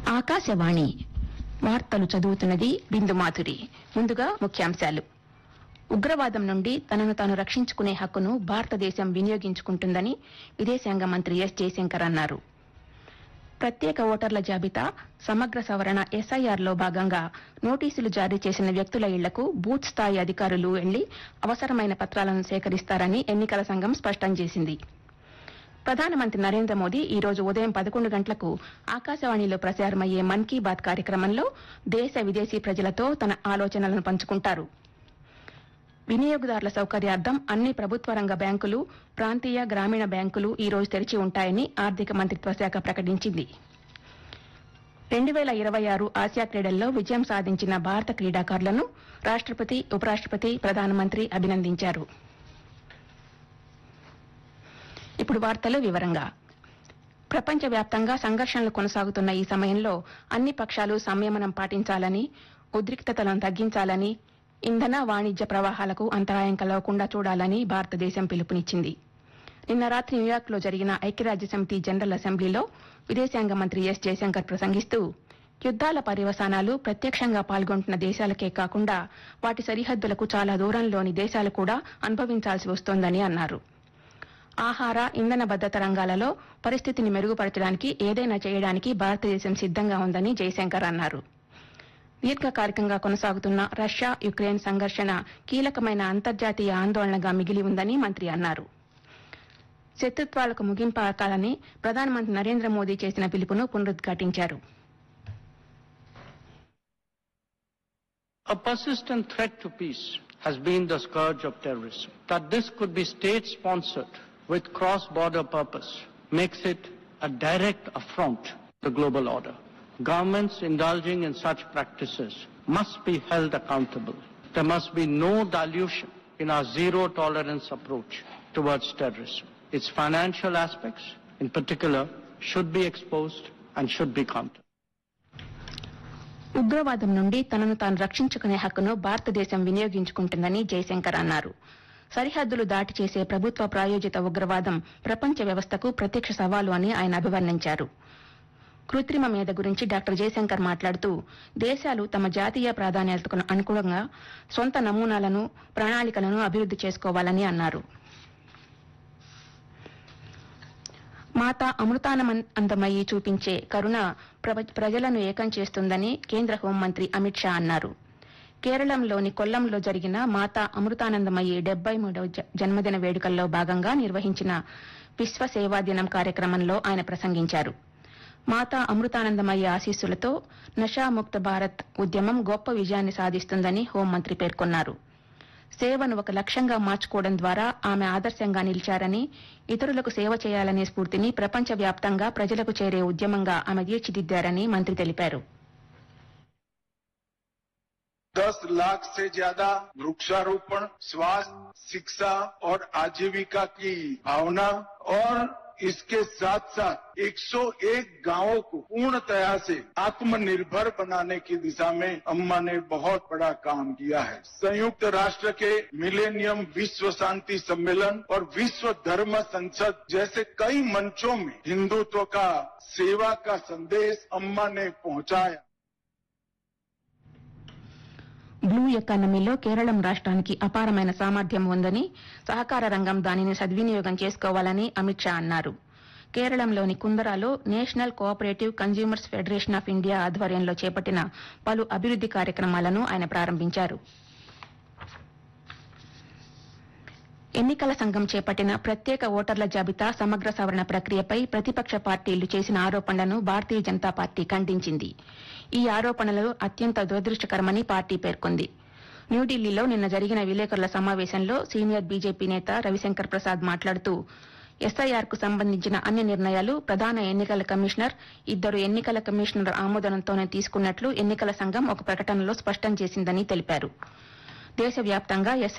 ఆకాశవాణి వార్తలు చదువుతున్నది బిందు మాధురి. ముందుగా ముఖ్యాంశాలు. ఉగ్రవాదం నుండి తనను తాను రక్షించుకునే హక్కును భారతదేశం వినియోగించుకుంటుందని విదేశాంగ మంత్రి ఎస్ జయశంకర్ అన్నారు. ప్రత్యేక ఓటర్ల జాబితా సమగ్ర సవరణ ఎస్ఐఆర్లో భాగంగా నోటీసులు జారీ చేసిన వ్యక్తుల ఇళ్లకు బూత్ స్థాయి అధికారులు వెళ్లి అవసరమైన పత్రాలను సేకరిస్తారని ఎన్నికల సంఘం స్పష్టం చేసింది. ప్రధానమంత్రి నరేంద్ర మోదీ ఈ రోజు ఉదయం 11 గంటలకు ఆకాశవాణిలో ప్రసారమయ్యే మన్ కీ బాత్ కార్యక్రమంలో దేశ విదేశీ ప్రజలతో తన ఆలోచనలను పంచుకుంటారు. వినియోగదారుల సౌకర్యార్థం అన్ని ప్రభుత్వ రంగ బ్యాంకులు, ప్రాంతీయ గ్రామీణ బ్యాంకులు ఈ రోజు తెరిచి ఉంటాయని ఆర్థిక మంత్రిత్వ శాఖ ప్రకటించింది. 2026 ఆసియా క్రీడల్లో విజయం సాధించిన భారత క్రీడాకారులను రాష్టపతి, ఉపరాష్టపతి, ప్రధానమంత్రి అభినందించారు. ఇప్పుడు వార్తలు వివరంగా. ప్రపంచవ్యాప్తంగా సంఘర్షణలు కొనసాగుతున్న ఈ సమయంలో అన్ని పక్షాలు సంయమనం పాటించాలని, ఉద్రిక్తతలను తగ్గించాలని, ఇంధన వాణిజ్య ప్రవాహాలకు అంతరాయం కలగకుండా చూడాలని భారతదేశం పిలుపునిచ్చింది. నిన్న రాత్రి న్యూయార్క్లో జరిగిన ఐక్యరాజ్యసమితి జనరల్ అసెంబ్లీలో విదేశాంగ మంత్రి ఎస్ జయశంకర్ ప్రసంగిస్తూ యుద్దాల పర్యవసానాలు ప్రత్యక్షంగా పాల్గొంటున్న దేశాలకే కాకుండా వాటి సరిహద్దులకు చాలా దూరంలోని దేశాలు కూడా అనుభవించాల్సి వస్తోందని అన్నారు. ఆహార, ఇంధన భద్రత రంగాలలో పరిస్థితిని మెరుగుపరచడానికి ఏదైనా చేయడానికి భారతదేశం సిద్దంగా ఉందని జయశంకర్ అన్నారు. దీర్ఘకాలికంగా కొనసాగుతున్న రష్యా యుక్రెయిన్ సంఘర్షణ కీలకమైన అంతర్జాతీయ ఆందోళనగా మిగిలి ఉందని మంత్రి అన్నారు. శత్రుత్వాలకు ముగింపు పలకాలని ప్రధానమంత్రి నరేంద్ర మోదీ చేసిన పిలుపును పునరుద్ఘాటించారు. A persistent threat to peace has been the scourge of terrorism. That this could be state-sponsored with cross-border purpose makes it a direct affront to the global order. Governments indulging in such practices must be held accountable. There must be no dilution in our zero-tolerance approach towards terrorism. Its financial aspects, in particular, should be exposed and should be countered. ఉగ్రవాదం నుండి తనను తాను రక్షించుకునే హక్కును భారతదేశం వినియోగించుకుంటుందని జయశంకర్ అన్నారు. సరిహద్దులు దాటి చేసే ప్రభుత్వ ప్రాయోజిత ఉగ్రవాదం ప్రపంచ వ్యవస్థకు ప్రత్యక్ష సవాలు అని ఆయన అభివర్ణించారు. కృత్రిమ మేధ గురించి డాక్టర్ జయశంకర్ మాట్లాడుతూ దేశాలు తమ జాతీయ ప్రాధాన్యతలకు అనుగుణంగా సొంత నమూనాలను, ప్రణాళికలను అభివృద్ది చేసుకోవాలని అన్నారు. మాతా అమృతానందమయి చూపించే కరుణ ప్రజలను ఏకం చేస్తుందని కేంద్ర హోంమంత్రి అమిత్ షా అన్నారు. కేరళంలోని కొల్లంలో జరిగిన మాతా అమృతానందమయి 73వ జన్మదిన వేడుకల్లో భాగంగా నిర్వహించిన విశ్వ సేవా దినం కార్యక్రమంలో ఆయన ప్రసంగించారు. మాతా అమృతానందమయి ఆశీస్సులతో నషాముక్త భారత్ ఉద్యమం గొప్ప విజయాన్ని సాధిస్తుందని హోంమంత్రి పేర్కొన్నారు. సేవను ఒక లక్ష్యంగా మార్చుకోవడం ద్వారా ఆమె ఆదర్శంగా నిలిచారని, ఇతరులకు సేవ చేయాలనే స్ఫూర్తిని ప్రపంచవ్యాప్తంగా ప్రజలకు చేరే ఉద్యమంగా ఆమె తీర్చిదిద్దారని మంత్రి తెలిపారు. 10 लाख से ज्यादा वृक्षारोपण, स्वास्थ्य, शिक्षा और आजीविका की भावना और इसके साथ साथ 101 गांवों को पूर्णतया से आत्मनिर्भर बनाने की दिशा में अम्मा ने बहुत बड़ा काम किया है. संयुक्त राष्ट्र के मिलेनियम विश्व शांति सम्मेलन और विश्व धर्म संसद जैसे कई मंचों में हिंदुत्व का, सेवा का संदेश अम्मा ने पहुंचाया. బ్లూ ఎకానమీలో కేరళం రాష్ట్రానికి అపారమైన సామర్థ్యం ఉందని, సహకార రంగం దానిని సద్వినియోగం చేసుకోవాలని అమిత్ షా అన్నారు. కేరళంలోని కుందరాలో national cooperative consumers federation of India ఆధ్వర్యంలో చేపట్టిన పలు అభివృద్ది కార్యక్రమాలను ఆయన ప్రారంభించారు. ఎన్నికల సంఘం చేపట్టిన ప్రత్యేక ఓటర్ల జాబితా సమగ్ర సవరణ ప్రక్రియపై ప్రతిపక్ష పార్టీలు చేసిన ఆరోపణలను భారతీయ జనతా పార్టీ ఖండించింది. ఈ ఆరోపణలు అత్యంత దురదృష్టకరమని పార్టీ పేర్కొంది. న్యూఢిల్లీలో నిన్న జరిగిన విలేకరుల సమావేశంలో సీనియర్ బీజేపీ నేత రవిశంకర్ ప్రసాద్ మాట్లాడుతూ ఎస్ఐఆర్కు సంబంధించిన అన్ని నిర్ణయాలు ప్రధాన ఎన్నికల కమిషనర్, 2 ఎన్నికల కమిషనర్ ఆమోదంతోనే తీసుకున్నట్లు ఎన్నికల సంఘం ఒక ప్రకటనలో స్పష్టం చేసిందని తెలిపారు. దేశవ్యాప్తంగా